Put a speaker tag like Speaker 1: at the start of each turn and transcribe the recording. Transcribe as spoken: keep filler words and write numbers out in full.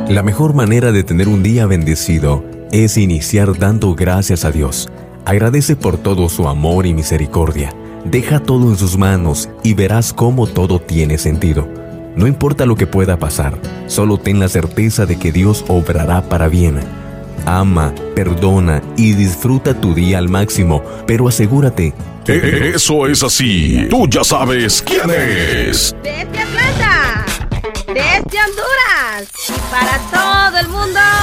Speaker 1: La mejor manera de tener un día bendecido es iniciar dando gracias a Dios. Agradece por todo su amor y misericordia. Deja todo en sus manos y verás cómo todo tiene sentido. No importa lo que pueda pasar, solo ten la certeza de que Dios obrará para bien. Ama, perdona y disfruta tu día al máximo, pero asegúrate.
Speaker 2: Eso es así. Tú ya sabes quién es.
Speaker 3: Desde Atlanta, desde Honduras y para todo el mundo.